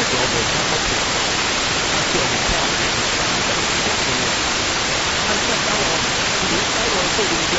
时候的他不平，他就很漂亮，他看到我，你开我这里。